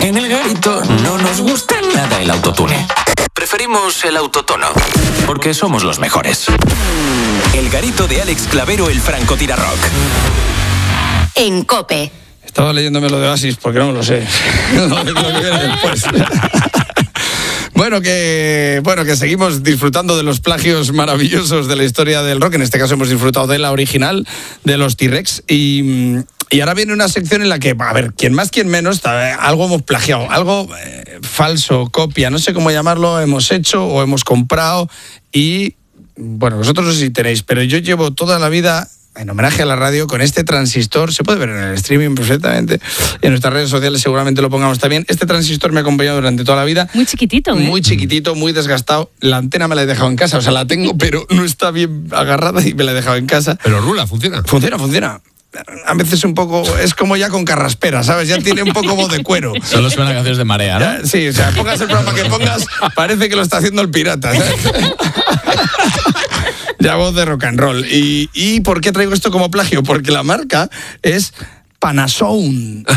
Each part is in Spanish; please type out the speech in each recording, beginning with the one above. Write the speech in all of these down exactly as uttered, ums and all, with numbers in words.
En El Garito no nos gusta nada el autotune. Preferimos el autotono, porque somos los mejores. El Garito de Alex Clavero, el francotirarrock. En COPE. Estaba leyéndome lo de Oasis porque no me lo sé. Lo que viene después. Bueno que, bueno, que seguimos disfrutando de los plagios maravillosos de la historia del rock. En este caso hemos disfrutado de la original, de los T-Rex. Y, y ahora viene una sección en la que, a ver, quien más, quien menos, algo hemos plagiado, algo eh, falso, copia, no sé cómo llamarlo, hemos hecho o hemos comprado. Y, bueno, vosotros no sé si tenéis, pero yo llevo toda la vida... en homenaje a la radio, con este transistor, se puede ver en el streaming perfectamente, en nuestras redes sociales seguramente lo pongamos también. Este transistor me ha acompañado durante toda la vida. Muy chiquitito, ¿eh? Muy chiquitito, muy desgastado. La antena me la he dejado en casa, o sea, la tengo, pero no está bien agarrada y me la he dejado en casa. Pero rula, funciona. Funciona, funciona. A veces un poco, es como ya con carraspera, ¿sabes? Ya tiene un poco voz de cuero. Solo suena canciones de Marea, ¿no? Ya, sí, o sea, pongas el programa que pongas, parece que lo está haciendo el pirata, ¿sabes? Ya voz de rock and roll. ¿Y, ¿Y por qué traigo esto como plagio? Porque la marca es Panasound.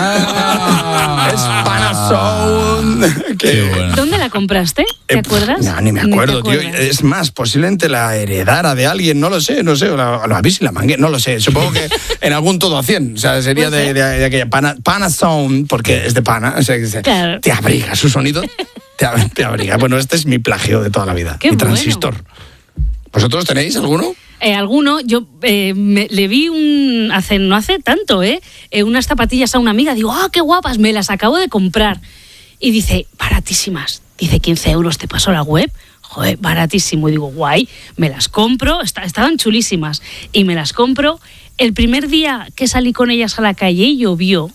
Ah, es Panasound. Qué bueno. ¿Dónde la compraste? ¿Te Eh, acuerdas? No, ni me acuerdo, Ni tío. te acuerdas. Es más, posiblemente la heredara de alguien, no lo sé, no sé. O la, la avis y la mangué, no lo sé. Supongo que en algún todo a cien. O sea, sería de, de, de aquella Pana, Panasound, porque es de pana. O sea, que se- Claro. te abriga su sonido. Te, ab- te abriga. Bueno, este es mi plagio de toda la vida. Qué mi bueno. transistor. ¿Vosotros tenéis alguno? Eh, alguno, yo eh, me, le vi un hace no hace tanto, ¿eh? Eh, unas zapatillas a una amiga, digo, ¡ah, qué guapas! Me las acabo de comprar. Y dice, baratísimas. Dice, quince euros, te paso la web. Joder, baratísimo. Y digo, guay, me las compro, está- estaban chulísimas. Y me las compro. El primer día que salí con ellas a la calle y llovió,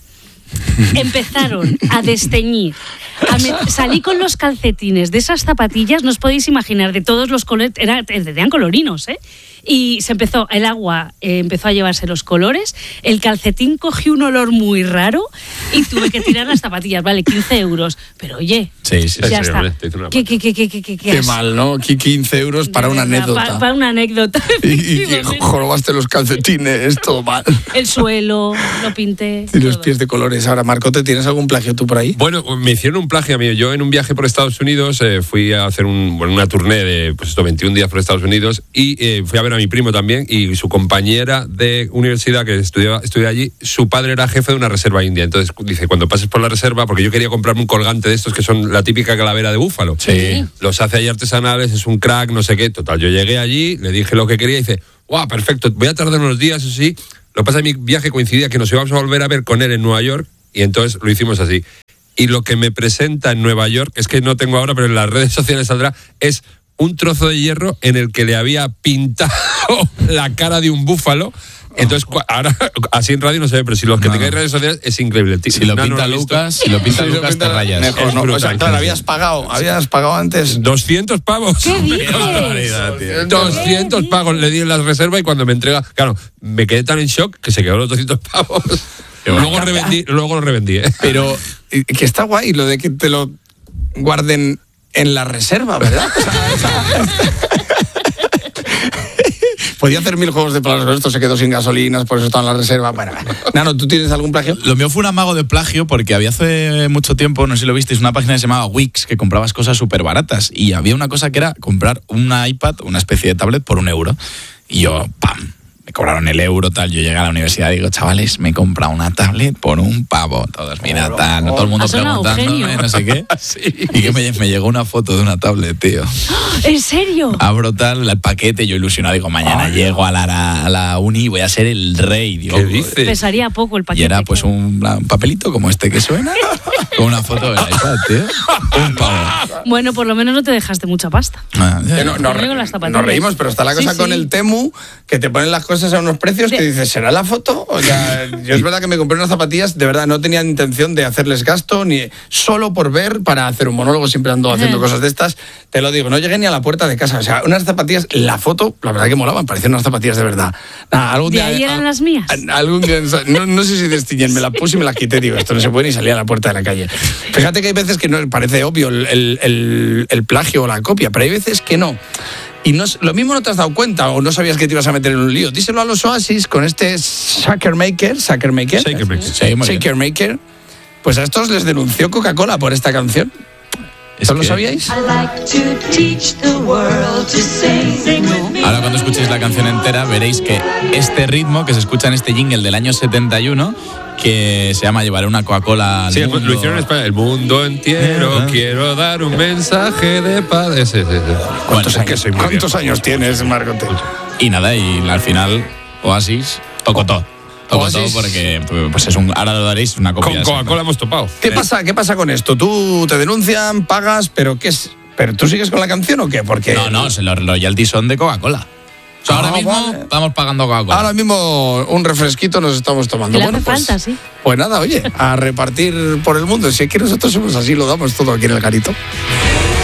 empezaron a desteñir. A me- salí con los calcetines de esas zapatillas, no os podéis imaginar, de todos los colores, era, eran colorinos, ¿eh? Y se empezó, el agua eh, empezó a llevarse los colores, el calcetín cogió un olor muy raro y tuve que tirar las zapatillas, vale, quince euros. Pero oye, Sí, sí, ya sí, está. hombre, te hizo una ¿Qué, qué, qué, qué, qué, qué, Qué has- mal, ¿no? Qui- quince euros para de una verdad, anécdota. pa- Para una anécdota. Y, y, y efectivamente. jorobaste los calcetines, todo mal. El suelo, lo pinté. Y los todo. pies de colores. Ahora, Marcote, ¿tienes algún plagio tú por ahí? Bueno, me hicieron un plagio a mí. Yo en un viaje por Estados Unidos eh, fui a hacer un, bueno, una turné de pues esto, veintiún días por Estados Unidos y eh, fui a ver a mi primo también y su compañera de universidad que estudiaba, estudia allí, su padre era jefe de una reserva india. Entonces dice, cuando pases por la reserva, porque yo quería comprarme un colgante de estos que son la típica calavera de búfalo. Sí. Los hace ahí artesanales, es un crack, no sé qué. Total, yo llegué allí, le dije lo que quería y dice, guau, perfecto, voy a tardar unos días, eso sí. Lo que pasa es que mi viaje coincidía que nos íbamos a volver a ver con él en Nueva York y entonces lo hicimos así. Y lo que me presenta en Nueva York, es que no tengo ahora, pero en las redes sociales saldrá, es un trozo de hierro en el que le había pintado la cara de un búfalo. Entonces, cua- ahora, así en radio no se ve, pero si los que No. tengáis redes sociales es increíble. Tío, Si lo no, no pinta he visto. Lucas, si lo pinta Sí, lo Lucas, pinta te rayas. Mejor, Es ¿no? O sea, brutal. claro, habías pagado, habías pagado antes. doscientos pavos. ¿Qué dices? doscientos pagos le di en la reserva y cuando me entrega, claro, me quedé tan en shock que se quedó los doscientos pavos. Luego revendí, luego lo revendí, ¿eh? Pero eh, que está guay lo de que te lo guarden en la reserva, ¿verdad? O sea, o sea, podía hacer mil juegos de palabras, pero esto se quedó sin gasolinas, por eso está en la reserva. Bueno, Nano, ¿tú tienes algún plagio? Lo mío fue un amago de plagio porque había hace mucho tiempo, no sé si lo visteis, una página que se llamaba Wix que comprabas cosas súper baratas y había una cosa que era comprar una iPad, una especie de tablet por un euro. Y yo, ¡pam! Me cobraron el euro, tal. Yo llegué a la universidad y digo, chavales, me he comprado una tablet por un pavo. Todos, mira, tal, todo el mundo Ha sonado preguntándome, genio. no sé qué. Y que me, me llegó una foto de una tablet, tío. ¿En serio? Abro tal, el paquete, yo ilusionado, digo, mañana llego a la, a la uni y voy a ser el rey. Digo, ¿Qué dices? Pesaría poco el paquete. y era pues claro. un, un papelito como este que suena, con una foto de la iPad, tío. Un pavo. Bueno, por lo menos no te dejaste mucha pasta. Ah, ya, Que ya. no, no, Conmigo las zapatillas. nos reímos, pero está la cosa Sí, con sí. el Temu, que te ponen las cosas a unos precios que De- dices, ¿será la foto? O sea, yo es verdad que me compré unas zapatillas, de verdad, no tenía intención de hacerles gasto, ni solo por ver, para hacer un monólogo, siempre ando haciendo Ajá. cosas de estas. Te lo digo, no llegué ni a la puerta de casa. O sea, unas zapatillas, la foto, la verdad que molaban, parecían unas zapatillas de verdad. Nada, algún ¿De día, ahí eran a- las mías? a- Algún día, no, no sé si destiñen, me la puse y me la quité, digo, esto no se puede ni salir a la puerta de la calle. Fíjate que hay veces que no parece obvio el, el, el, el plagio o la copia, pero hay veces que no. Y no, lo mismo no te has dado cuenta o no sabías que te ibas a meter en un lío. Díselo a los Oasis con este Shaker Maker, Shaker Maker, Shaker Maker. Sí, muy bien. Shaker Maker, Pues a estos les denunció Coca-Cola por esta canción. Es ¿Eso lo que- sabíais? Ahora cuando escuchéis la canción entera veréis que este ritmo que se escucha en este jingle del año setenta y uno, que se llama Llevaré una Coca-Cola al Sí, mundo. lo hicieron en España. El mundo entero, Ajá. quiero dar un mensaje de paz. Ese, ese, ese. ¿Cuántos, Es que años, soy muy ¿cuántos viejo. años tienes, Margote? Y nada, y al final Oasis tocó todo. Tocó todo Oasis. porque pues es un, ahora lo daréis una copia. Con de Coca-Cola hemos topado. ¿Qué pasa, ¿Qué pasa con esto? ¿Tú te denuncian, pagas, pero qué es? ¿Pero tú sigues con la canción o qué? Porque No, no, los royalties son de Coca-Cola. O sea, Ah, ahora mismo vale. estamos pagando Coca-Cola. ahora mismo un refresquito nos estamos tomando. Que le Bueno, hace pues, falta, sí. pues nada, oye, a repartir por el mundo. Si es que nosotros somos así, lo damos todo aquí en el garito.